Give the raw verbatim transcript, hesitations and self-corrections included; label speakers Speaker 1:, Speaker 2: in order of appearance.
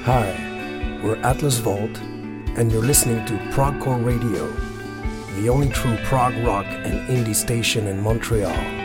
Speaker 1: Hi, we're Atlas Vault, and you're listening to Progcore Radio, the only true prog rock and indie station in Montreal.